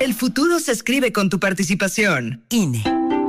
El futuro se escribe con tu participación. INE.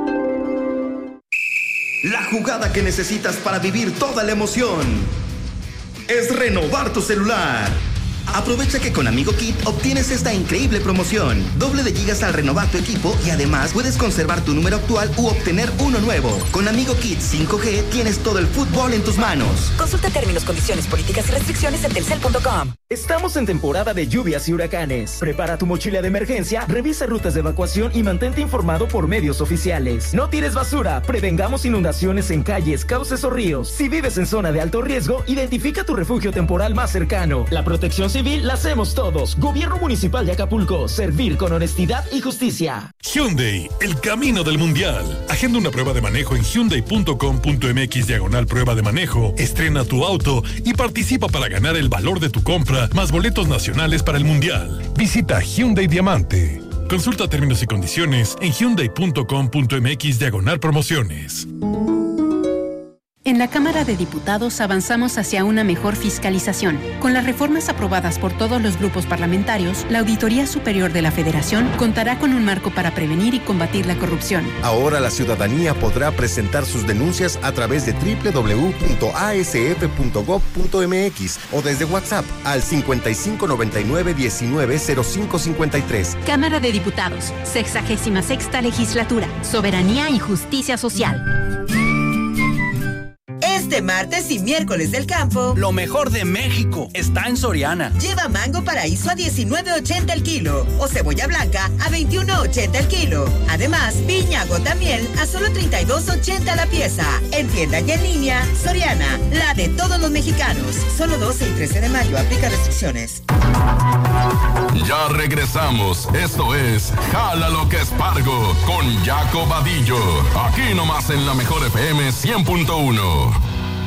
La jugada que necesitas para vivir toda la emoción es renovar tu celular. Aprovecha que con Amigo Kit obtienes esta increíble promoción. Doble de gigas al renovar tu equipo y además puedes conservar tu número actual u obtener uno nuevo. Con Amigo Kit 5G tienes todo el fútbol en tus manos. Consulta términos, condiciones, políticas y restricciones en telcel.com. Estamos en temporada de lluvias y huracanes. Prepara tu mochila de emergencia, revisa rutas de evacuación y mantente informado por medios oficiales. No tires basura, prevengamos inundaciones en calles, cauces o ríos. Si vives en zona de alto riesgo, identifica tu refugio temporal más cercano. La protección civil la hacemos todos. Gobierno Municipal de Acapulco, servir con honestidad y justicia. Hyundai, el camino del mundial. Agenda una prueba de manejo en hyundai.com.mx/prueba de manejo. Estrena tu auto y participa para ganar el valor de tu compra más boletos nacionales para el mundial. Visita Hyundai Diamante. Consulta términos y condiciones en hyundai.com.mx/promociones. En la Cámara de Diputados avanzamos hacia una mejor fiscalización. Con las reformas aprobadas por todos los grupos parlamentarios, la Auditoría Superior de la Federación contará con un marco para prevenir y combatir la corrupción. Ahora la ciudadanía podrá presentar sus denuncias a través de www.asf.gov.mx o desde WhatsApp al 5599-190553. Cámara de Diputados, 66ª Legislatura, Soberanía y Justicia Social. Este martes y miércoles del campo, lo mejor de México está en Soriana. Lleva mango paraíso a $19.80 el kilo o cebolla blanca a $21.80 el kilo. Además, piña gotamiel a solo $32.80 la pieza. En tienda y en línea, Soriana, la de todos los mexicanos. Solo 12 y 13 de mayo, aplica restricciones. Ya regresamos. Esto es Jala lo que es Pargo con Jaco Vadillo. Aquí nomás en la Mejor FM 100.1.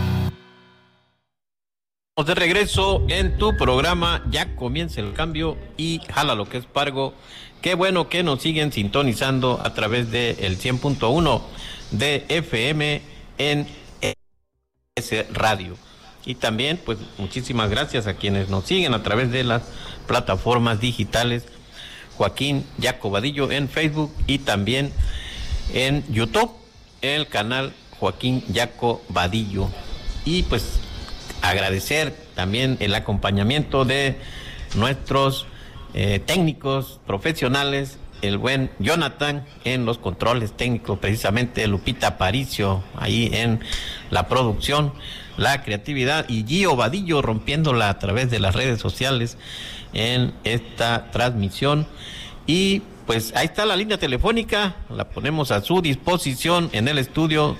De regreso en tu programa, ya comienza el cambio y Jala lo que es Pargo. Qué bueno que nos siguen sintonizando a través del 100.1 de FM en ese radio. Y también, pues, muchísimas gracias a quienes nos siguen a través de las plataformas digitales. Joaquín Jaco Vadillo en Facebook y también en YouTube, el canal Joaquín Jaco Vadillo. Y pues agradecer también el acompañamiento de nuestros técnicos profesionales, el buen Jonathan en los controles técnicos, precisamente Lupita Aparicio ahí en la producción, la creatividad, y Gio Vadillo rompiéndola a través de las redes sociales en esta transmisión. Y pues ahí está la línea telefónica, la ponemos a su disposición en el estudio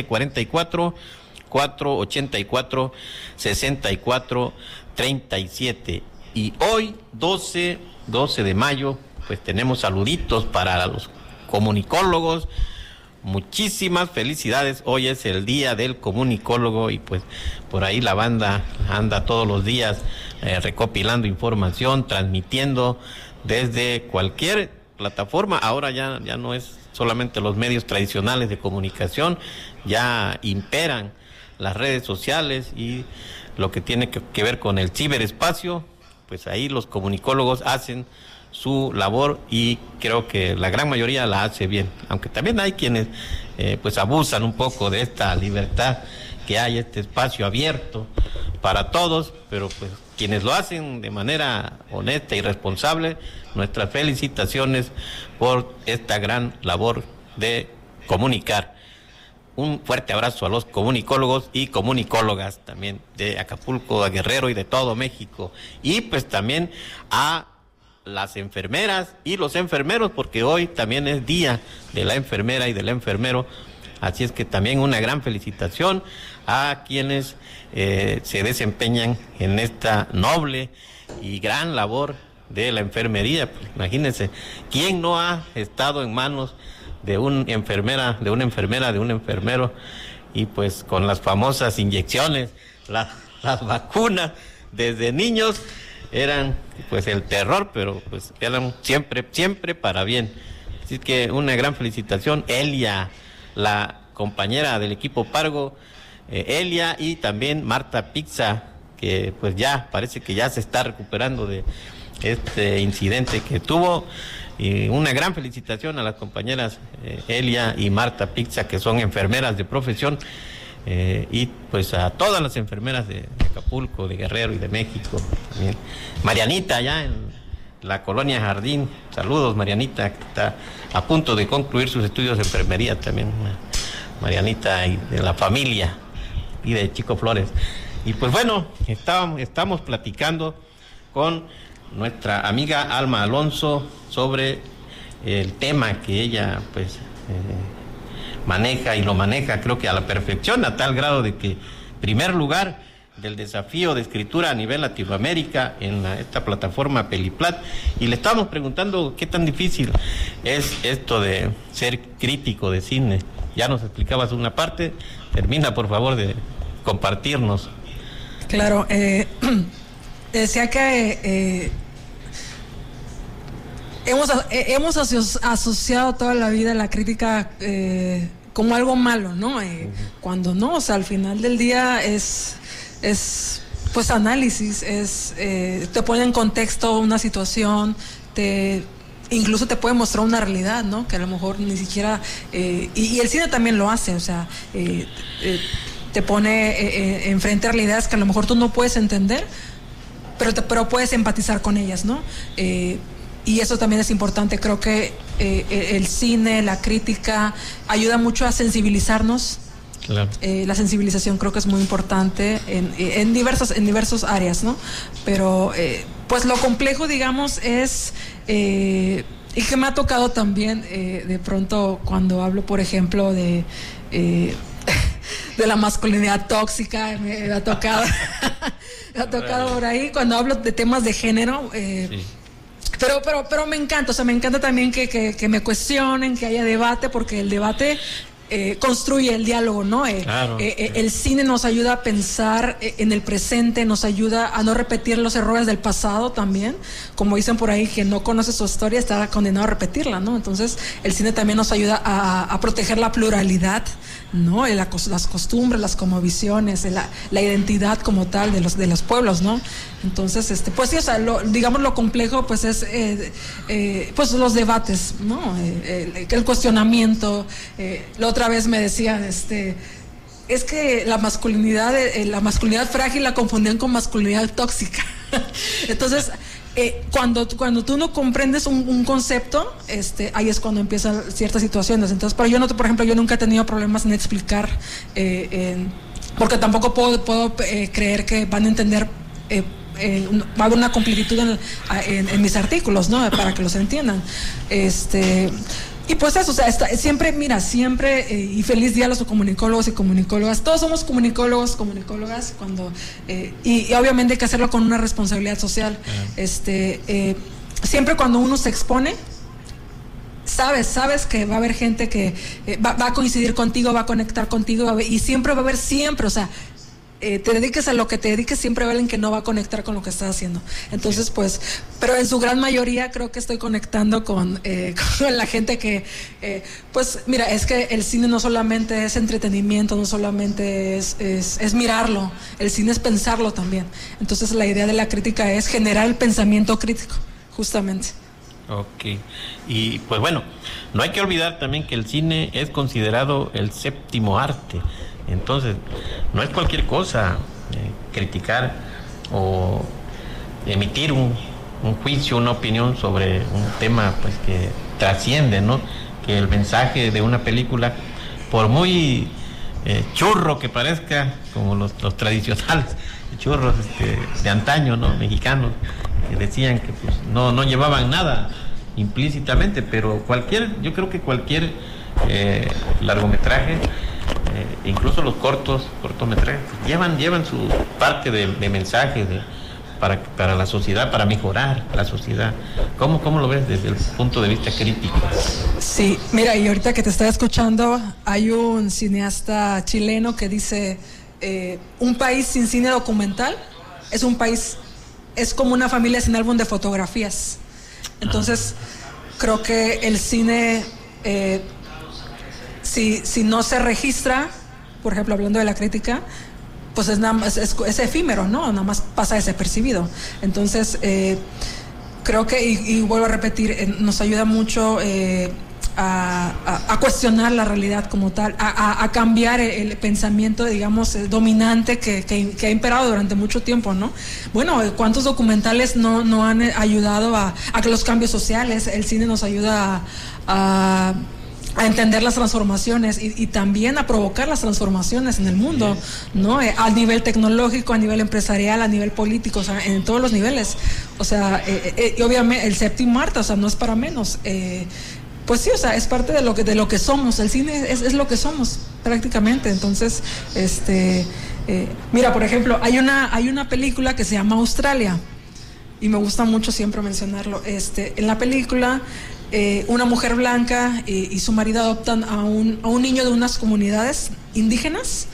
744-484-6437. Y hoy, 12 de mayo, pues tenemos saluditos para los comunicólogos. Muchísimas felicidades, hoy es el día del comunicólogo y pues por ahí la banda anda todos los días recopilando información, transmitiendo desde cualquier plataforma. Ahora ya no es solamente los medios tradicionales de comunicación, ya imperan las redes sociales y lo que tiene que ver con el ciberespacio, pues ahí los comunicólogos hacen su labor y creo que la gran mayoría la hace bien, aunque también hay quienes pues abusan un poco de esta libertad que hay, este espacio abierto para todos, pero pues quienes lo hacen de manera honesta y responsable, nuestras felicitaciones por esta gran labor de comunicar. Un fuerte abrazo a los comunicólogos y comunicólogas también de Acapulco, de Guerrero y de todo México, y pues también a las enfermeras y los enfermeros, porque hoy también es día de la enfermera y del enfermero, así es que también una gran felicitación a quienes se desempeñan en esta noble y gran labor de la enfermería. Pues, imagínense, ¿quién no ha estado en manos de una enfermera, de un enfermero, y pues con las famosas inyecciones, las vacunas desde niños? Eran pues el terror, pero pues eran siempre para bien. Así que una gran felicitación, Elia, la compañera del equipo Pargo, Elia, y también Marta Pixa, que pues ya parece que ya se está recuperando de este incidente que tuvo. Y una gran felicitación a las compañeras Elia y Marta Pizza, que son enfermeras de profesión, y pues a todas las enfermeras de Acapulco, de Guerrero y de México. También Marianita, allá en la colonia Jardín, saludos Marianita, que está a punto de concluir sus estudios de enfermería también, Marianita, y de la familia, y de Chico Flores. Y pues bueno, estamos platicando con nuestra amiga Alma Alonso sobre el tema que ella pues maneja, y lo maneja creo que a la perfección, a tal grado de que primer lugar del desafío de escritura a nivel Latinoamérica en esta plataforma Peliplat. Y le estábamos preguntando qué tan difícil es esto de ser crítico de cine. Ya nos explicabas una parte, termina por favor de compartirnos. Claro, decía que hemos asociado toda la vida la crítica como algo malo, ¿no? Cuando no, o sea, al final del día es pues análisis, te pone en contexto una situación, incluso te puede mostrar una realidad, ¿no? Que a lo mejor ni siquiera, y el cine también lo hace, o sea, te pone enfrente a realidades que a lo mejor tú no puedes entender, pero puedes empatizar con ellas, ¿no? Y eso también es importante. Creo que el cine, la crítica, ayuda mucho a sensibilizarnos. Claro. La sensibilización creo que es muy importante en diversas áreas, ¿no? Pero pues lo complejo, digamos, es y que me ha tocado también de pronto cuando hablo, por ejemplo, de la masculinidad tóxica, me ha tocado por ahí cuando hablo de temas de género. Sí. Pero me encanta, o sea, me encanta también que me cuestionen, que haya debate, porque el debate construye el diálogo, ¿no? Claro. El cine nos ayuda a pensar en el presente, nos ayuda a no repetir los errores del pasado también. Como dicen por ahí, quien no conoce su historia está condenado a repetirla, ¿no? Entonces, el cine también nos ayuda a proteger la pluralidad, ¿no? Las costumbres, las cosmovisiones, la identidad como tal de los pueblos, ¿no? Entonces, pues sí, o sea, digamos lo complejo, pues es pues los debates, ¿no? El cuestionamiento. La otra vez me decían, es que la masculinidad frágil la confundían con masculinidad tóxica. Entonces, cuando tú no comprendes un concepto, ahí es cuando empiezan ciertas situaciones. Entonces, pero por ejemplo, yo nunca he tenido problemas en explicar, porque tampoco puedo creer que van a entender. Va a haber una completitud en mis artículos, ¿no? Para que los entiendan. Y pues eso, o sea, siempre, y feliz día a los comunicólogos y comunicólogas. Todos somos comunicólogos, comunicólogas, y obviamente hay que hacerlo con una responsabilidad social. Siempre cuando uno se expone, sabes que va a haber gente que va a coincidir contigo, va a conectar contigo, y siempre va a haber, o sea, te dediques a lo que te dediques, siempre va a alguien que no va a conectar con lo que estás haciendo. Entonces, pues, pero en su gran mayoría creo que estoy conectando con la gente que, pues, mira, es que el cine no solamente es entretenimiento, no solamente es mirarlo, el cine es pensarlo también. Entonces, la idea de la crítica es generar el pensamiento crítico, justamente. Ok, y pues bueno, no hay que olvidar también que el cine es considerado el séptimo arte. Entonces, no es cualquier cosa criticar o emitir un juicio, una opinión sobre un tema pues que trasciende, ¿no? Que el mensaje de una película, por muy churro que parezca, como los tradicionales churros de antaño, ¿no? Mexicanos, que decían que pues no llevaban nada implícitamente, pero yo creo que cualquier largometraje, incluso los cortometrajes, llevan su parte de mensaje para la sociedad, para mejorar la sociedad. ¿Cómo lo ves desde el punto de vista crítico? Sí, mira, y ahorita que te estaba escuchando, hay un cineasta chileno que dice, un país sin cine documental es como una familia sin álbum de fotografías. Entonces, creo que el cine, si no se registra, por ejemplo, hablando de la crítica, pues es efímero, ¿no? Nada más pasa desapercibido. Entonces, creo que, y vuelvo a repetir, nos ayuda mucho a cuestionar la realidad como tal, a cambiar el pensamiento, digamos, dominante que ha imperado durante mucho tiempo, ¿no? Bueno, ¿cuántos documentales no han ayudado a que los cambios sociales? El cine nos ayuda a entender las transformaciones y también a provocar las transformaciones en el mundo, ¿no? A nivel tecnológico, a nivel empresarial, a nivel político, o sea, en todos los niveles. O sea, y obviamente el séptimo arte, o sea, no es para menos. Pues sí, o sea, es parte de lo que somos. El cine es lo que somos, prácticamente. Entonces, mira, por ejemplo, hay una película que se llama Australia, y me gusta mucho siempre mencionarlo. En la película, una mujer blanca y su marido adoptan a un niño de unas comunidades indígenas,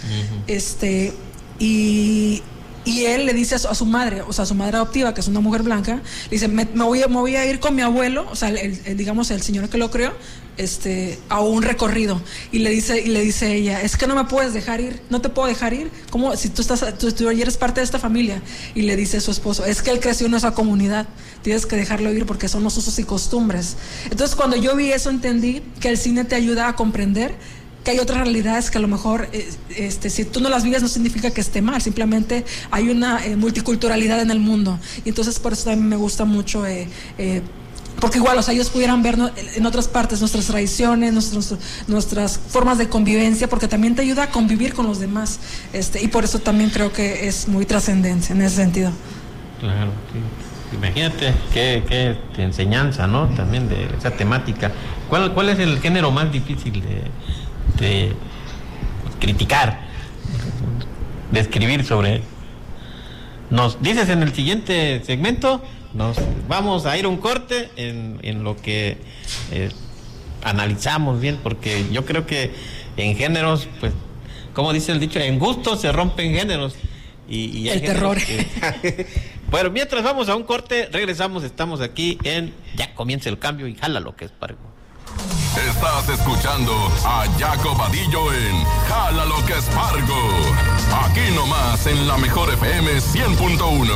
y él le dice a su madre, o sea, a su madre adoptiva, que es una mujer blanca, le dice, me voy a ir con mi abuelo, o sea, digamos, el señor que lo creó, a un recorrido. Y le dice ella, es que no me puedes dejar ir, no te puedo dejar ir, como si tú eres parte de esta familia. Y le dice su esposo, es que él creció en esa comunidad, tienes que dejarlo ir porque son los usos y costumbres. Entonces, cuando yo vi eso, entendí que el cine te ayuda a comprender que hay otras realidades que a lo mejor si tú no las vives no significa que esté mal, simplemente hay una multiculturalidad en el mundo. Y entonces por eso también me gusta mucho, porque igual, o sea, ellos pudieran ver en otras partes nuestras tradiciones, nuestras formas de convivencia, porque también te ayuda a convivir con los demás, y por eso también creo que es muy trascendente en ese sentido. Claro, sí. Imagínate qué enseñanza, ¿no? También de esa temática. ¿Cuál es el género más difícil de criticar, de escribir sobre él? Nos dices en el siguiente segmento, nos vamos a ir a un corte en lo que analizamos bien, porque yo creo que en géneros, pues, como dice el dicho, en gustos se rompen géneros y el terror. Bueno, mientras vamos a un corte, regresamos, estamos aquí Ya Comienza el Cambio y Jala lo que es Pargo. Estás escuchando a Jaco Vadillo en Jala lo que es Pargo. Aquí nomás en la mejor FM 100.1.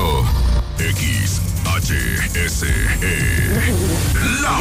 XHSE. La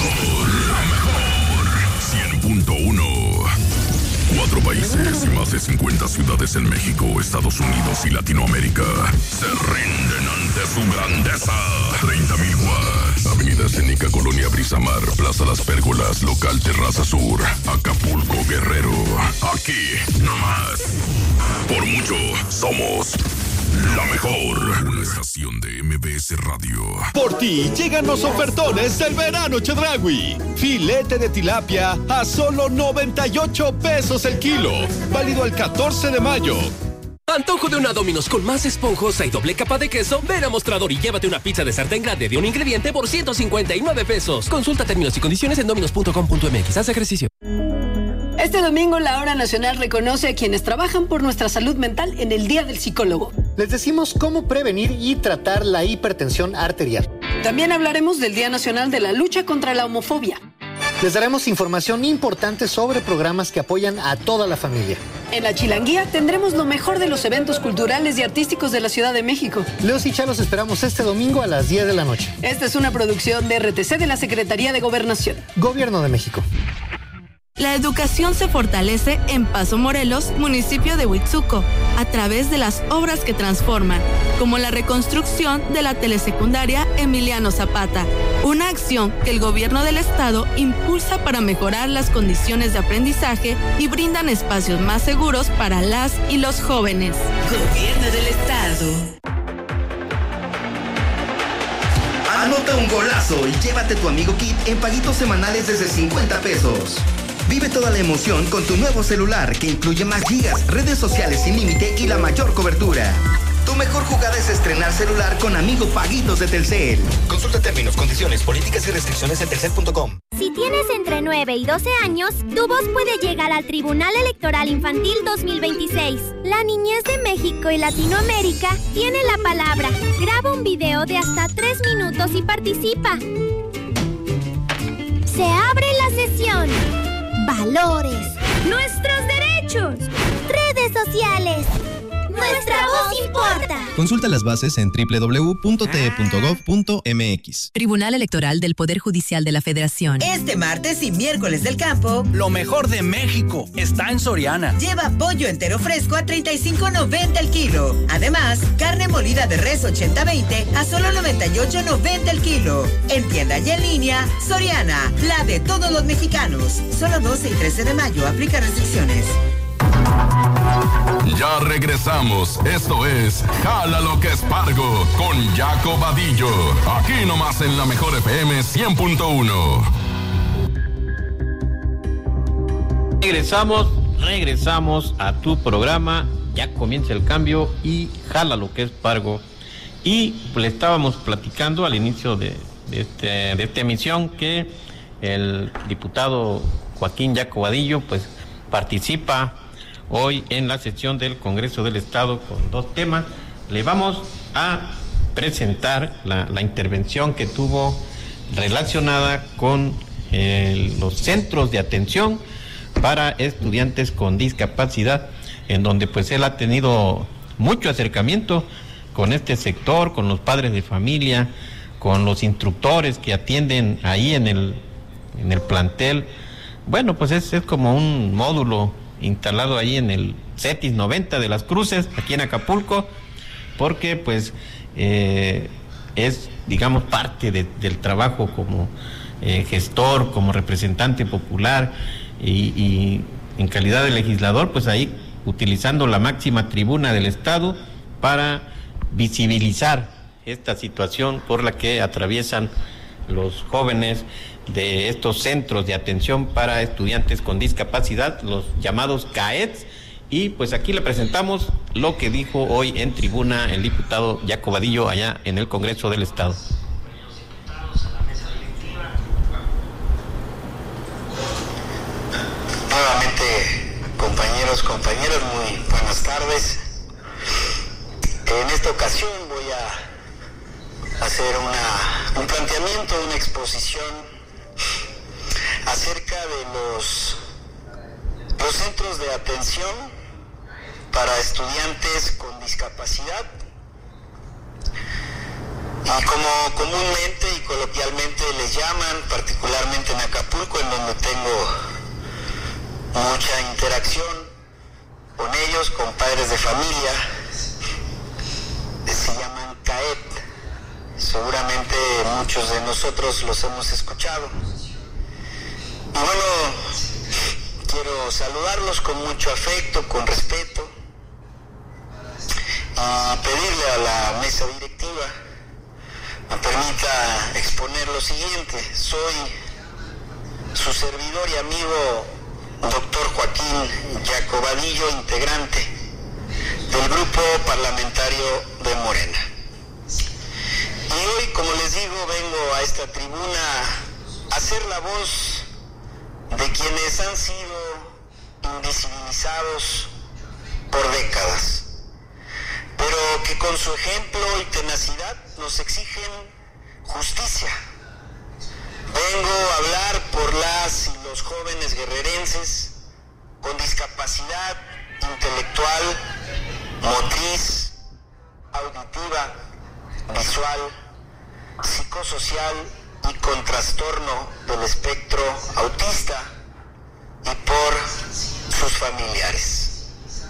mejor. 100.1. 4 países y más de 50 ciudades en México, Estados Unidos y Latinoamérica se rinden ante su grandeza. 30,000 watts. Avenida Escénica, Colonia Brisamar, Plaza Las Pérgolas, Local Terraza Sur, Acapulco, Guerrero. Aquí, nomás. Por mucho, somos la mejor. Una estación de MBS Radio. Por ti llegan los ofertones del verano Chedraui. Filete de tilapia a solo 98 pesos el kilo. Válido al 14 de mayo. Antojo de una Domino's con más esponjosa y doble capa de queso. Ven a Mostrador y llévate una pizza de sartén grande de un ingrediente por 159 pesos. Consulta términos y condiciones en dominos.com.mx. Haz ejercicio. Este domingo la Hora Nacional reconoce a quienes trabajan por nuestra salud mental en el Día del Psicólogo. Les decimos cómo prevenir y tratar la hipertensión arterial. También hablaremos del Día Nacional de la Lucha contra la Homofobia. Les daremos información importante sobre programas que apoyan a toda la familia. En la Chilanguía tendremos lo mejor de los eventos culturales y artísticos de la Ciudad de México. Leos y Cha los esperamos este domingo a las 10 de la noche. Esta es una producción de RTC de la Secretaría de Gobernación. Gobierno de México. La educación se fortalece en Paso Morelos, municipio de Huitzuco, a través de las obras que transforman, como la reconstrucción de la telesecundaria Emiliano Zapata, una acción que el gobierno del estado impulsa para mejorar las condiciones de aprendizaje y brindan espacios más seguros para las y los jóvenes. Gobierno del estado. Anota un golazo y llévate tu amigo Kit en paguitos semanales desde 50 pesos. Vive toda la emoción con tu nuevo celular que incluye más gigas, redes sociales sin límite y la mayor cobertura. Tu mejor jugada es estrenar celular con amigo Paguitos de Telcel. Consulta términos, condiciones, políticas y restricciones en telcel.com. Si tienes entre 9 y 12 años, tu voz puede llegar al Tribunal Electoral Infantil 2026. La niñez de México y Latinoamérica tiene la palabra. Graba un video de hasta 3 minutos y participa. Se abre la sesión. Valores. Nuestros derechos. Redes sociales. Nuestra voz importa. Consulta las bases en www.te.gov.mx. Tribunal Electoral del Poder Judicial de la Federación. Este martes y miércoles del campo, lo mejor de México está en Soriana. Lleva pollo entero fresco a $35.90 el kilo. Además, carne molida de res 80-20 a solo $98.90 el kilo. En tienda y en línea, Soriana, la de todos los mexicanos. Solo 12 y 13 de mayo, aplica restricciones. Ya regresamos. Esto es Jala lo que es Pargo con Jaco Vadillo. Aquí nomás en la Mejor FM 100.1. Regresamos a tu programa. Ya comienza el cambio y Jala lo que es Pargo. Y le estábamos platicando al inicio de esta emisión que el diputado Joaquín Jaco Vadillo pues participa hoy en la sesión del Congreso del Estado con dos temas. Le vamos a presentar la intervención que tuvo relacionada con los centros de atención para estudiantes con discapacidad, en donde pues él ha tenido mucho acercamiento con este sector, con los padres de familia, con los instructores que atienden ahí en el plantel. Bueno, pues es como un módulo instalado ahí en el CETIS 90 de Las Cruces, aquí en Acapulco, porque pues es, digamos, parte del trabajo como gestor, como representante popular y en calidad de legislador, pues ahí utilizando la máxima tribuna del Estado para visibilizar esta situación por la que atraviesan los jóvenes de estos centros de atención para estudiantes con discapacidad, los llamados CAEDs, y pues aquí le presentamos lo que dijo hoy en tribuna el diputado Jaco Vadillo allá en el Congreso del Estado. Nuevamente, compañeras, muy buenas tardes. En esta ocasión voy a hacer un planteamiento, una exposición acerca de los centros de atención para estudiantes con discapacidad, y como comúnmente y coloquialmente les llaman, particularmente en Acapulco, en donde tengo mucha interacción con ellos, con padres de familia, se llaman CAED. Seguramente muchos de nosotros los hemos escuchado. Y bueno, quiero saludarlos con mucho afecto, con respeto, y pedirle a la mesa directiva me permita exponer lo siguiente. Soy su servidor y amigo doctor Joaquín Jaco Vadillo, integrante del grupo parlamentario de Morena. Y hoy, como les digo, vengo a esta tribuna a ser la voz de quienes han sido invisibilizados por décadas, pero que con su ejemplo y tenacidad nos exigen justicia. Vengo a hablar por las y los jóvenes guerrerenses con discapacidad intelectual, motriz, auditiva, visual, psicosocial y con trastorno del espectro autista, y por sus familiares.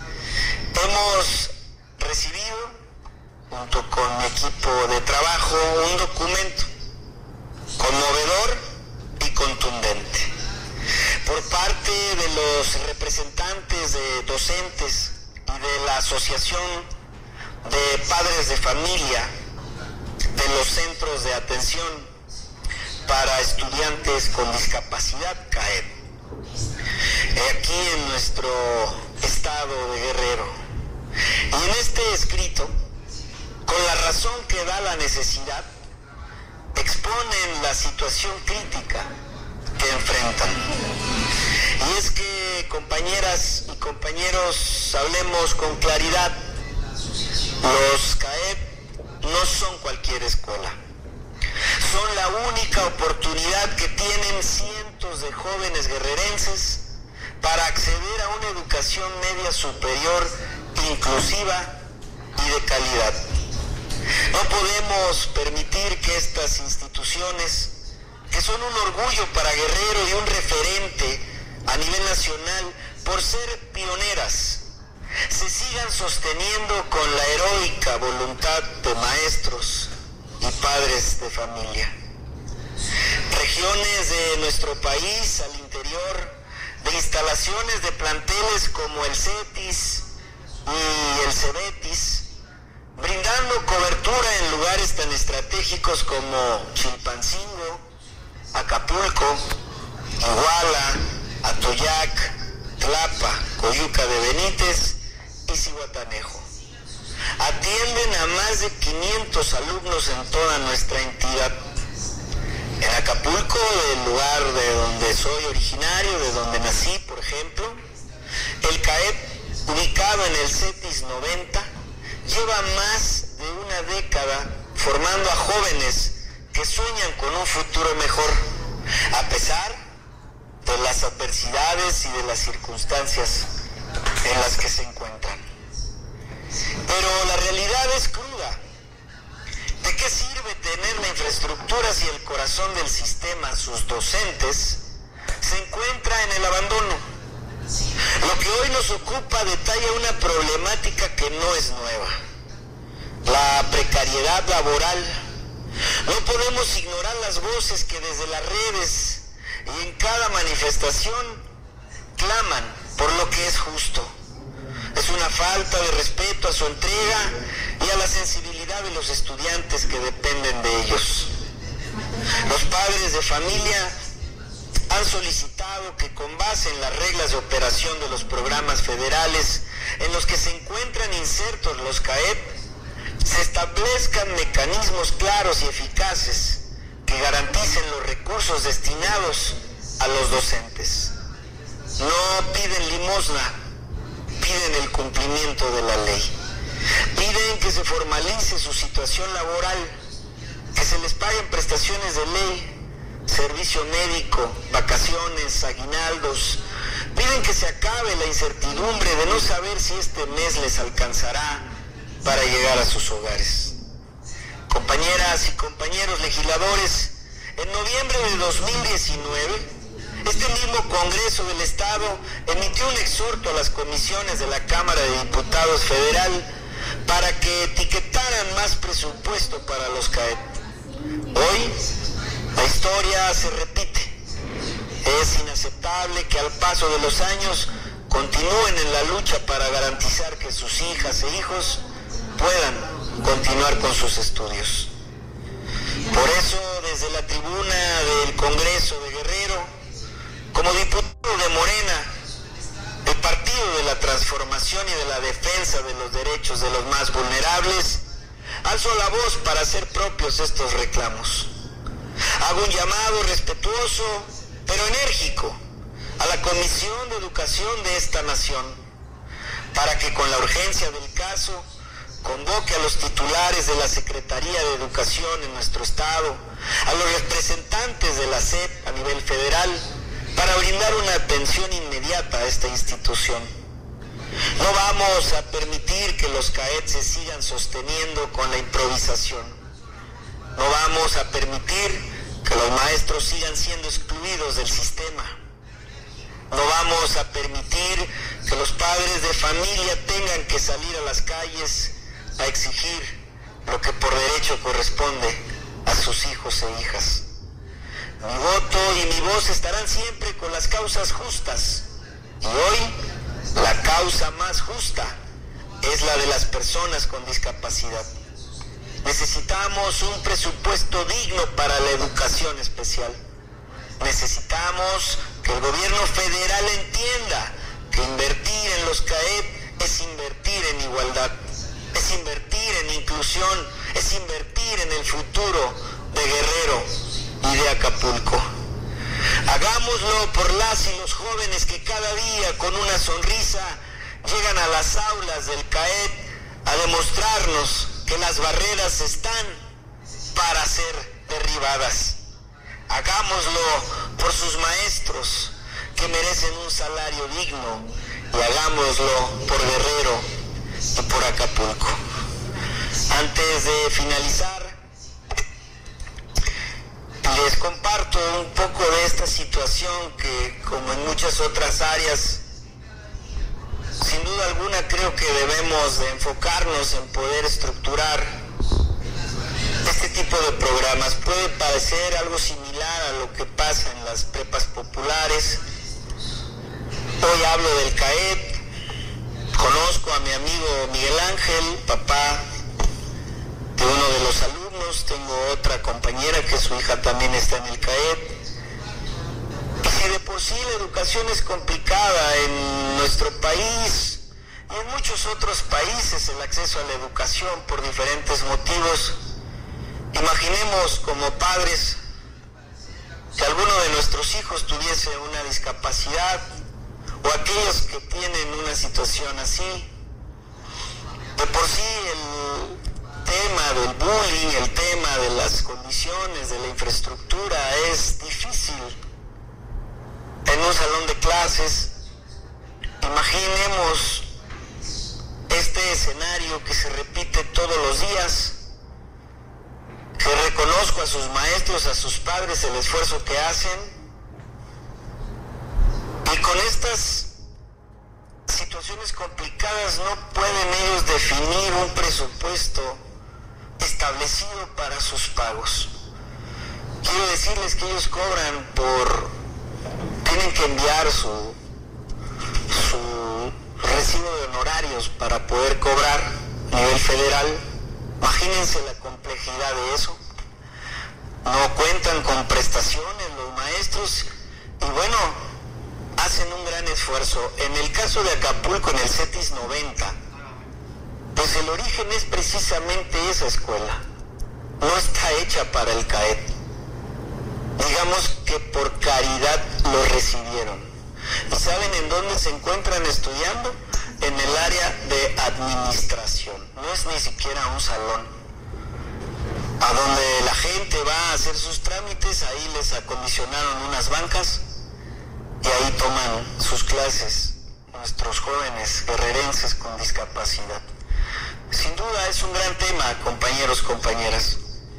Hemos recibido, junto con mi equipo de trabajo, un documento conmovedor y contundente por parte de los representantes de docentes y de la Asociación de Padres de Familia de los Centros de Atención para Estudiantes con Discapacidad, CAED, aquí en nuestro estado de Guerrero. Y en este escrito, con la razón que da la necesidad, exponen la situación crítica que enfrentan. Y es que, compañeras y compañeros, hablemos con claridad. Los CAED no son cualquier escuela. Son la única oportunidad que tienen cientos de jóvenes guerrerenses para acceder a una educación media superior inclusiva y de calidad. No podemos permitir que estas instituciones, que son un orgullo para Guerrero y un referente a nivel nacional por ser pioneras, se sigan sosteniendo con la heroica voluntad de maestros y padres de familia. Regiones de nuestro país al interior de instalaciones de planteles como el CETIS y el CEBETIS, brindando cobertura en lugares tan estratégicos como Chilpancingo, Acapulco, Iguala, Atoyac, Tlapa, Coyuca de Benítez y Zihuatanejo. Atienden a más de 500 alumnos en toda nuestra entidad. En Acapulco, el lugar de donde soy originario, de donde nací, por ejemplo, el CAEP, ubicado en el CETIS 90, lleva más de una década formando a jóvenes que sueñan con un futuro mejor, a pesar de las adversidades y de las circunstancias en las que se encuentran. Pero la realidad es cruda. ¿De qué sirve tener la infraestructura si el corazón del sistema, sus docentes, se encuentra en el abandono? Lo que hoy nos ocupa detalla una problemática que no es nueva: la precariedad laboral. No podemos ignorar las voces que desde las redes y en cada manifestación claman por lo que es justo. Es una falta de respeto a su entrega y a la sensibilidad de los estudiantes que dependen de ellos. Los padres de familia han solicitado que, con base en las reglas de operación de los programas federales en los que se encuentran insertos los CAEP, se establezcan mecanismos claros y eficaces que garanticen los recursos destinados a los docentes. No piden limosna, piden el cumplimiento de la ley. Piden que se formalice su situación laboral, que se les paguen prestaciones de ley, servicio médico, vacaciones, aguinaldos. Piden que se acabe la incertidumbre de no saber si este mes les alcanzará para llegar a sus hogares. Compañeras y compañeros legisladores, en noviembre de 2019, este mismo Congreso del Estado emitió un exhorto a las comisiones de la Cámara de Diputados Federal para que etiquetaran más presupuesto para los CAEP. Hoy, la historia se repite. Es inaceptable que al paso de los años continúen en la lucha para garantizar que sus hijas e hijos puedan continuar con sus estudios. Por eso, desde la tribuna del Congreso de Guerrero, como diputado de Morena, el Partido de la Transformación y de la Defensa de los Derechos de los más vulnerables, alzo la voz para hacer propios estos reclamos. Hago un llamado respetuoso, pero enérgico, a la Comisión de Educación de esta nación, para que, con la urgencia del caso, convoque a los titulares de la Secretaría de Educación en nuestro estado, a los representantes de la SEP a nivel federal, para brindar una atención inmediata a esta institución. No vamos a permitir que los CAEP se sigan sosteniendo con la improvisación. No vamos a permitir que los maestros sigan siendo excluidos del sistema. No vamos a permitir que los padres de familia tengan que salir a las calles a exigir lo que por derecho corresponde a sus hijos e hijas. Mi voto y mi voz estarán siempre con las causas justas. Y hoy, la causa más justa es la de las personas con discapacidad. Necesitamos un presupuesto digno para la educación especial. Necesitamos que el gobierno federal entienda que invertir en los CAEP es invertir en igualdad, es invertir en inclusión, es invertir en el futuro de Guerrero y de Acapulco. Hagámoslo por las y los jóvenes que cada día, con una sonrisa, llegan a las aulas del CAEP a demostrarnos que las barreras están para ser derribadas. Hagámoslo por sus maestros, que merecen un salario digno, y hagámoslo por Guerrero, y por Acapulco. Antes de finalizar, les comparto un poco de esta situación que, como en muchas otras áreas, sin duda alguna creo que debemos de enfocarnos en poder estructurar este tipo de programas. Puede parecer algo similar a lo que pasa en las prepas populares. Hoy hablo del CAED. Conozco a mi amigo Miguel Ángel, papá de uno de los alumnos. Tengo otra compañera que su hija también está en el CAED. Y si de por sí la educación es complicada en nuestro país y en muchos otros países, el acceso a la educación por diferentes motivos, imaginemos como padres que alguno de nuestros hijos tuviese una discapacidad o aquellos que tienen una situación así. De por sí el tema del bullying, el tema de las condiciones, de la infraestructura es difícil en un salón de clases. Imaginemos este escenario que se repite todos los días, que reconozco a sus maestros, a sus padres el esfuerzo que hacen, y con estas situaciones complicadas no pueden ellos definir un presupuesto establecido para sus pagos. Quiero decirles que ellos cobran tienen que enviar su recibo de honorarios para poder cobrar a nivel federal. Imagínense la complejidad de eso. No cuentan con prestaciones los maestros y bueno, hacen un gran esfuerzo. En el caso de Acapulco, en el CETIS 90, pues el origen es precisamente esa escuela. No está hecha para el CAED. Digamos que por caridad lo recibieron. ¿Y saben en dónde se encuentran estudiando? En el área de administración. No es ni siquiera un salón. A donde la gente va a hacer sus trámites, ahí les acondicionaron unas bancas y ahí toman sus clases nuestros jóvenes guerrerenses con discapacidad. Sin duda es un gran tema, compañeros, compañeras.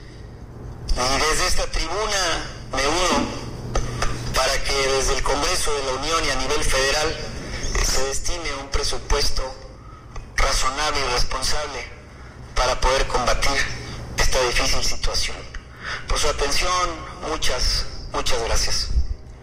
Y desde esta tribuna me uno para que desde el Congreso de la Unión y a nivel federal se destine un presupuesto razonable y responsable para poder combatir esta difícil situación. Por su atención, muchas gracias.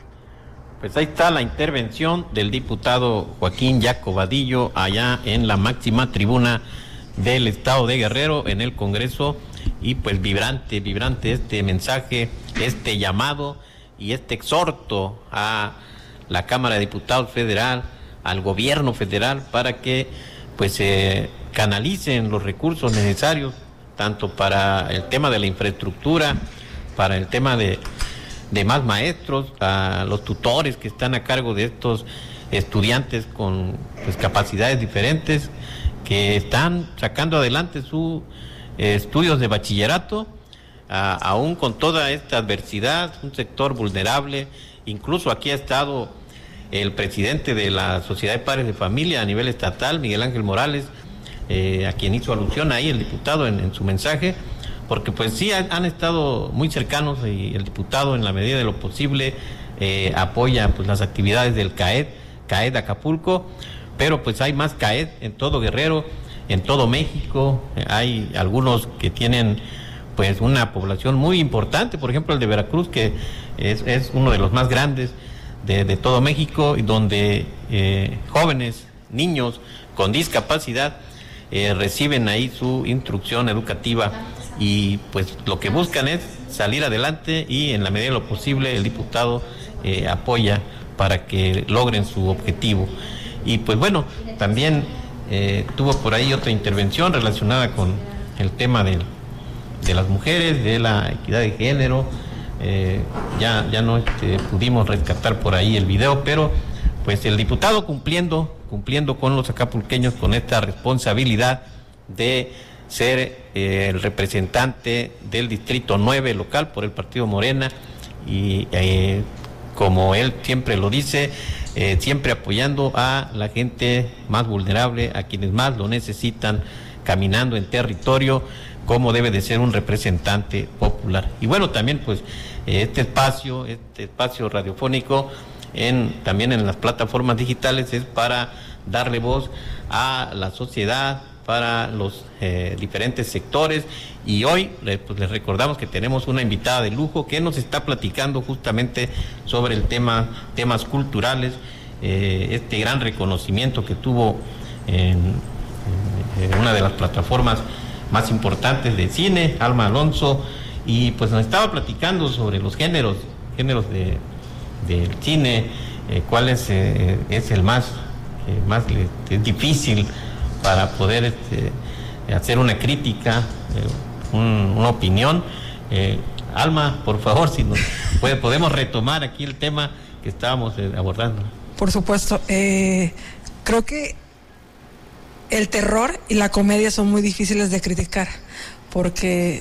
Pues ahí está la intervención del diputado Joaquín Yaco Vadillo allá en la máxima tribuna del estado de Guerrero en el Congreso, y pues vibrante este mensaje, este llamado y este exhorto a la Cámara de Diputados Federal, al gobierno federal, para que pues se canalicen los recursos necesarios tanto para el tema de la infraestructura, para el tema de más maestros, a los tutores que están a cargo de estos estudiantes con pues, capacidades diferentes, que están sacando adelante sus estudios de bachillerato, aún con toda esta adversidad, un sector vulnerable. Incluso aquí ha estado el presidente de la Sociedad de Padres de Familia a nivel estatal, Miguel Ángel Morales, a quien hizo alusión ahí el diputado en su mensaje, porque pues sí han estado muy cercanos, y el diputado en la medida de lo posible apoya pues las actividades del CAED Acapulco, pero pues hay más CAED en todo Guerrero, en todo México. Hay algunos que tienen pues una población muy importante, por ejemplo el de Veracruz, que es uno de los más grandes de todo México, y donde jóvenes, niños con discapacidad reciben ahí su instrucción educativa, y pues lo que buscan es salir adelante, y en la medida de lo posible el diputado apoya para que logren su objetivo. Y pues bueno, también tuvo por ahí otra intervención relacionada con el tema de las mujeres, de la equidad de género. Ya no pudimos rescatar por ahí el video, pero pues el diputado cumpliendo con los acapulqueños, con esta responsabilidad de ser el representante del Distrito 9 local por el Partido Morena, y como él siempre lo dice, siempre apoyando a la gente más vulnerable, a quienes más lo necesitan, caminando en territorio, como debe de ser un representante popular. Y bueno, también pues este espacio radiofónico, también en las plataformas digitales, es para darle voz a la sociedad, para los diferentes sectores. Y hoy pues les recordamos que tenemos una invitada de lujo que nos está platicando justamente sobre el temas culturales, este gran reconocimiento que tuvo en una de las plataformas más importantes de cine, Alma Alonso, y pues nos estaba platicando sobre los géneros del cine, cuál es el más difícil para poder hacer una crítica, una opinión. Alma, por favor, si nos podemos retomar aquí el tema que estábamos abordando. Por supuesto. Creo que el terror y la comedia son muy difíciles de criticar, porque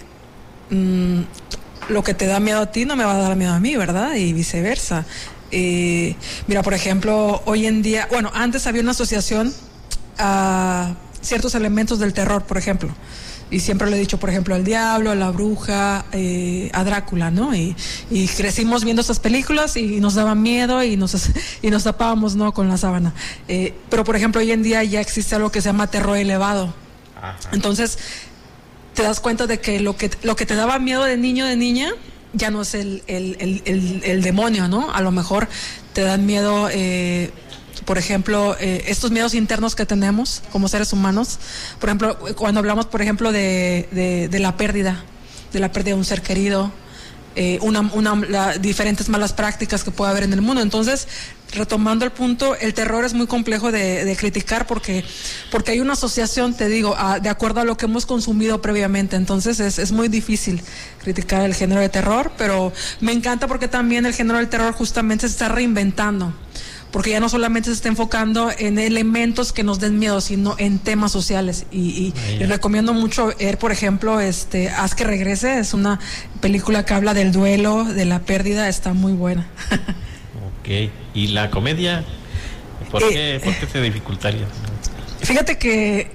lo que te da miedo a ti no me va a dar miedo a mí, ¿verdad? Y viceversa. Mira, por ejemplo, hoy en día, bueno, antes había una asociación a ciertos elementos del terror, por ejemplo, y siempre le he dicho, por ejemplo, al diablo, a la bruja, a Drácula, ¿no? Y crecimos viendo esas películas y nos daban miedo y nos tapábamos, ¿no?, con la sábana. Pero, por ejemplo, hoy en día ya existe algo que se llama terror elevado. Ajá. Entonces, te das cuenta de que lo que te daba miedo de niño, de niña, ya no es el demonio, ¿no? A lo mejor te dan miedo, por ejemplo, estos miedos internos que tenemos como seres humanos. Por ejemplo, cuando hablamos, por ejemplo, de la pérdida de un ser querido, diferentes malas prácticas que puede haber en el mundo. Entonces, retomando el punto, el terror es muy complejo de criticar porque hay una asociación, te digo, de acuerdo a lo que hemos consumido previamente. Entonces es muy difícil criticar el género de terror, pero me encanta porque también el género del terror justamente se está reinventando, porque ya no solamente se está enfocando en elementos que nos den miedo, sino en temas sociales. Y recomiendo mucho ver, por ejemplo, Haz que regrese. Es una película que habla del duelo, de la pérdida, está muy buena. Ok, ¿y la comedia? ¿Por qué se dificultaría? Fíjate que,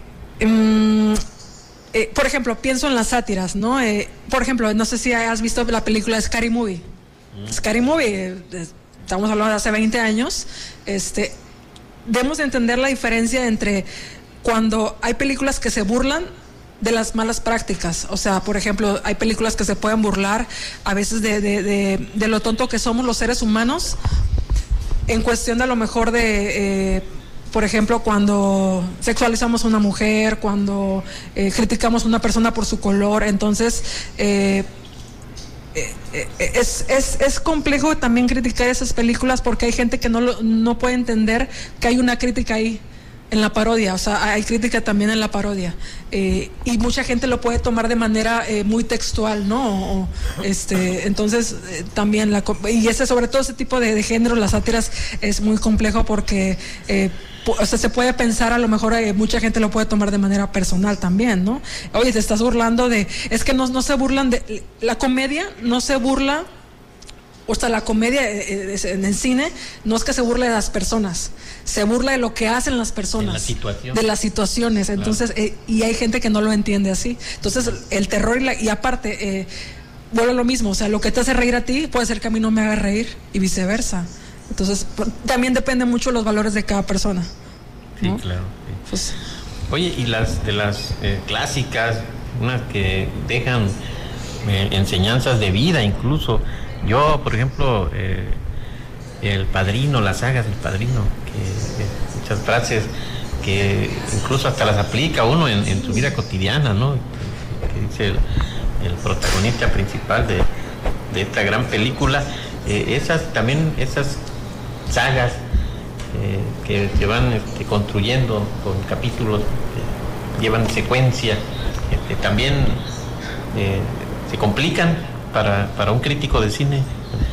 por ejemplo, pienso en las sátiras, ¿no? Por ejemplo, no sé si has visto la película Scary Movie. Scary Movie, estamos hablando de hace 20 años, debemos de entender la diferencia entre cuando hay películas que se burlan de las malas prácticas. O sea, por ejemplo, hay películas que se pueden burlar a veces de lo tonto que somos los seres humanos, en cuestión de a lo mejor por ejemplo, cuando sexualizamos a una mujer, cuando criticamos a una persona por su color. Entonces, es complejo también criticar esas películas porque hay gente que no puede entender que hay una crítica ahí en la parodia. O sea, hay crítica también en la parodia, y mucha gente lo puede tomar de manera muy textual, ¿no? Entonces también y sobre todo ese tipo de género, las sátiras, es muy complejo porque o sea, se puede pensar, a lo mejor mucha gente lo puede tomar de manera personal también, ¿no? Oye, te estás burlando es que no se burlan la comedia, no se burla, o sea, la comedia en el cine no es que se burle de las personas, se burla de lo que hacen las personas, de las situaciones. Entonces, claro. Y hay gente que no lo entiende así. Entonces, el terror y aparte, vuelve a lo mismo, o sea, lo que te hace reír a ti puede ser que a mí no me haga reír y viceversa. Entonces, también depende mucho de los valores de cada persona, ¿no? Sí, claro. Sí. Pues, oye, y las clásicas, unas que dejan enseñanzas de vida incluso. Yo, por ejemplo, El Padrino, las sagas del Padrino, que muchas frases que incluso hasta las aplica uno en su vida cotidiana, ¿no? Que dice el protagonista principal de esta gran película. Esas sagas que se van construyendo con capítulos, llevan secuencia, también se complican para un crítico de cine.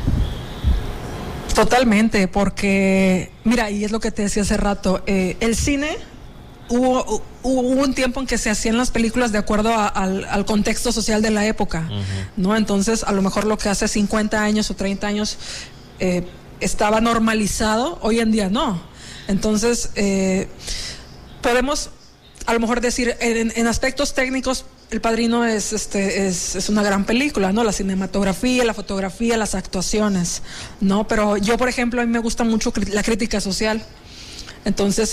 Totalmente, porque mira, y es lo que te decía hace rato, el cine hubo un tiempo en que se hacían las películas de acuerdo al contexto social de la época, ¿no? Entonces, a lo mejor lo que hace 50 años o 30 años estaba normalizado, hoy en día no. Entonces, podemos a lo mejor decir, en aspectos técnicos, El Padrino es una gran película, ¿no? La cinematografía, la fotografía, las actuaciones, ¿no? Pero yo, por ejemplo, a mí me gusta mucho la crítica social. Entonces,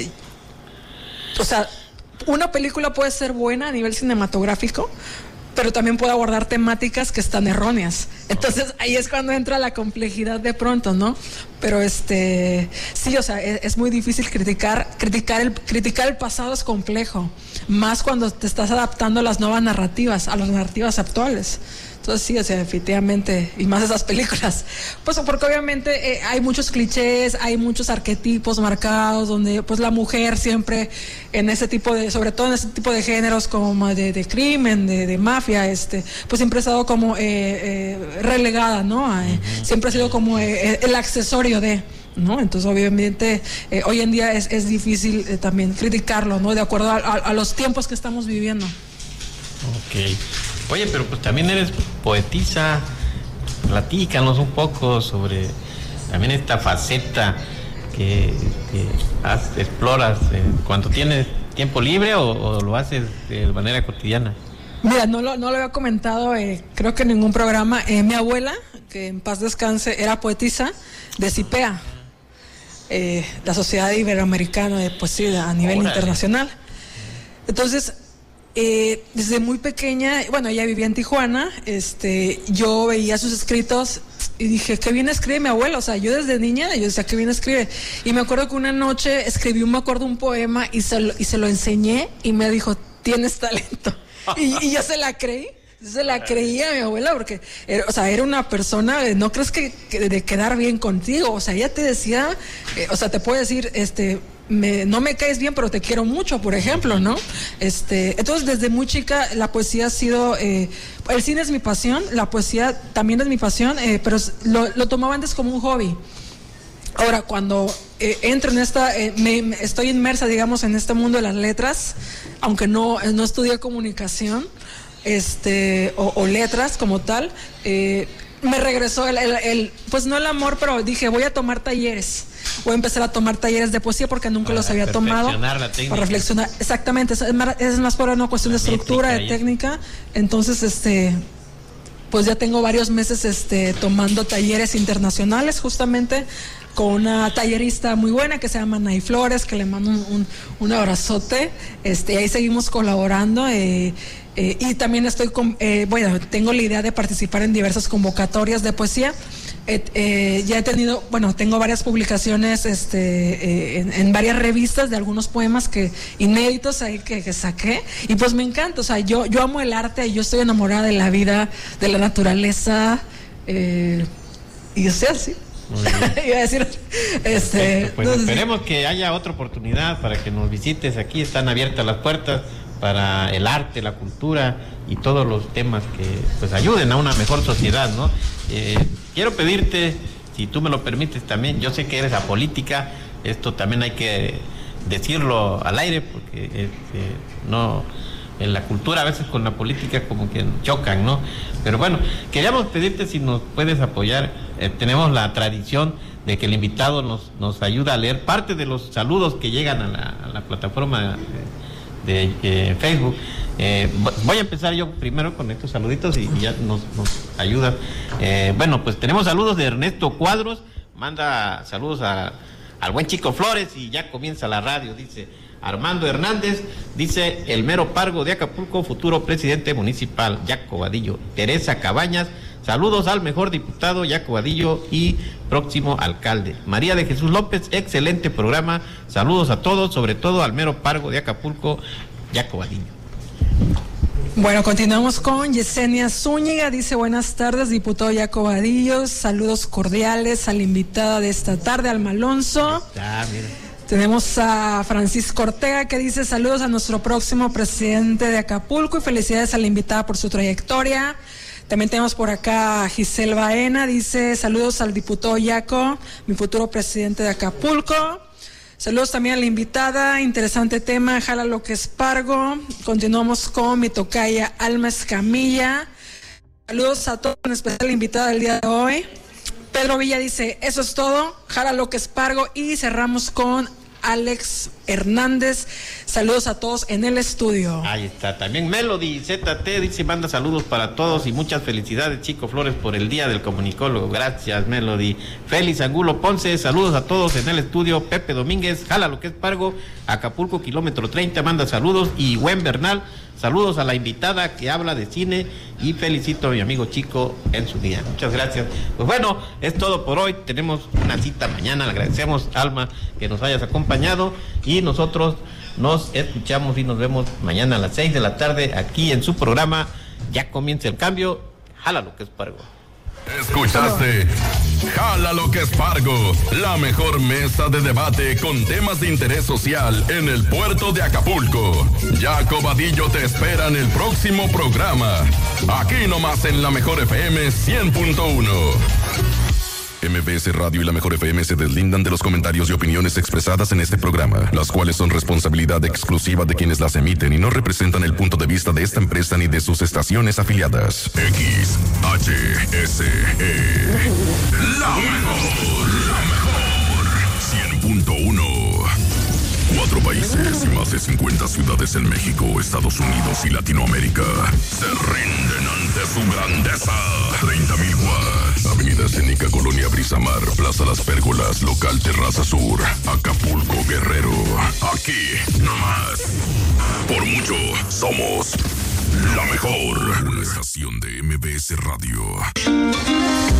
o sea, una película puede ser buena a nivel cinematográfico, pero también puede abordar temáticas que están erróneas. Entonces ahí es cuando entra la complejidad de pronto, ¿no? Pero sí, o sea, es muy difícil criticar el pasado, es complejo, más cuando te estás adaptando a las nuevas narrativas, a las narrativas actuales. Entonces sí, o sea, definitivamente, y más esas películas, pues porque obviamente hay muchos clichés, hay muchos arquetipos marcados, donde pues la mujer siempre en ese tipo de, sobre todo en ese tipo de géneros como de crimen, de mafia, pues siempre ha estado como relegada, ¿no? Siempre ha sido como el accesorio de, ¿no? Entonces obviamente hoy en día es difícil también criticarlo, ¿no? De acuerdo a los tiempos que estamos viviendo. Ok. Oye, pero pues también eres poetisa, platícanos un poco sobre también esta faceta que exploras cuando tienes tiempo libre o lo haces de manera cotidiana. Mira, no lo había comentado, creo que en ningún programa. Mi abuela, que en paz descanse, era poetisa de CIPEA, la Sociedad Iberoamericana de Poesía a nivel internacional. Entonces, desde muy pequeña, bueno, ella vivía en Tijuana, yo veía sus escritos y dije, qué bien escribe mi abuela. O sea, yo desde niña, yo decía, qué bien escribe. Y me acuerdo que una noche escribí, un poema y se lo enseñé y me dijo, tienes talento. Y yo se la creí. Yo se la creía a mi abuela porque, era una persona, no crees que de quedar bien contigo. O sea, ella te decía, te puede decir, no me caes bien, pero te quiero mucho, por ejemplo, ¿no? Entonces, desde muy chica, la poesía ha sido, el cine es mi pasión, la poesía también es mi pasión, pero lo tomaba antes como un hobby. Ahora, cuando entro en estoy inmersa, digamos, en este mundo de las letras, aunque no estudié comunicación, o letras como tal, me regresó pues no el amor, pero dije, voy a tomar talleres. Voy a empezar a tomar talleres de poesía porque nunca los había tomado. Para reflexionar. Exactamente, es más por una cuestión de estructura, de técnica. Entonces, pues ya tengo varios meses tomando talleres internacionales, justamente con una tallerista muy buena que se llama Nay Flores, que le mando un abrazote. Ahí seguimos colaborando. Y también tengo la idea de participar en diversas convocatorias de poesía. Ya tengo varias publicaciones en varias revistas de algunos poemas inéditos ahí que saqué, y pues me encanta. O sea, yo amo el arte y yo estoy enamorada de la vida, de la naturaleza, y yo sé así. Iba a decir, pues esperemos que haya otra oportunidad para que nos visites aquí. Están abiertas las puertas para el arte, la cultura y todos los temas que pues ayuden a una mejor sociedad, ¿no? Quiero pedirte, si tú me lo permites también, yo sé que eres apolítica, esto también hay que decirlo al aire, porque no, en la cultura a veces con la política como que chocan, ¿no? Pero bueno, queríamos pedirte si nos puedes apoyar. Tenemos la tradición de que el invitado nos ayuda a leer parte de los saludos que llegan a la plataforma de Facebook. Voy a empezar yo primero con estos saluditos y ya nos ayuda. Bueno, pues tenemos saludos de Ernesto Cuadros, manda saludos al buen Chico Flores, y ya comienza la radio. Dice Armando Hernández, dice el mero pargo de Acapulco, futuro presidente municipal, Yaco Vadillo. Teresa Cabañas, saludos al mejor diputado, Yaco Vadillo, y próximo alcalde. María de Jesús López, excelente programa, saludos a todos, sobre todo al mero pargo de Acapulco, Yaco Vadillo. Bueno, continuamos con Yesenia Zúñiga, dice buenas tardes, diputado Yaco Vadillo, saludos cordiales a la invitada de esta tarde, Alma Alonso. Tenemos a Francisco Ortega, que dice saludos a nuestro próximo presidente de Acapulco y felicidades a la invitada por su trayectoria. También tenemos por acá a Giselle Baena, dice saludos al diputado Yaco, mi futuro presidente de Acapulco. Saludos también a la invitada, interesante tema, jala lo que es pargo. Continuamos con mi tocaya Alma Escamilla. Saludos a todos, en especial la invitada del día de hoy. Pedro Villa dice, eso es todo, jálalo que espargo. Y cerramos con Alex Hernández. Saludos a todos en el estudio. Ahí está. También Melody ZT dice, manda saludos para todos y muchas felicidades, Chico Flores, por el Día del Comunicólogo. Gracias, Melody. Félix Angulo Ponce, saludos a todos en el estudio. Pepe Domínguez, jala lo que es Pargo, Acapulco, kilómetro 30, manda saludos. Y Gwen Bernal, saludos a la invitada que habla de cine y felicito a mi amigo Chico en su día. Muchas gracias. Pues bueno, es todo por hoy. Tenemos una cita mañana. Le agradecemos, Alma, que nos hayas acompañado y nosotros nos escuchamos y nos vemos mañana a las 6 de la tarde aquí en su programa. Ya comienza el cambio. Jala lo que es Pargo. Escuchaste Jala lo que es Pargo, la mejor mesa de debate con temas de interés social en el puerto de Acapulco. Jaco Vadillo te espera en el próximo programa. Aquí nomás en la Mejor FM 100.1. MBS Radio y la Mejor FM se deslindan de los comentarios y opiniones expresadas en este programa, las cuales son responsabilidad exclusiva de quienes las emiten y no representan el punto de vista de esta empresa ni de sus estaciones afiliadas. XHSE. La mejor. 100.1. 4 países y más de 50 ciudades en México, Estados Unidos y Latinoamérica se rinden ante su grandeza. 30,000 watts. Avenida Escénica, Colonia Brisamar, Plaza Las Pérgolas, Local Terraza Sur, Acapulco, Guerrero. Aquí, nomás. Por mucho, somos la mejor. Una estación de MBS Radio.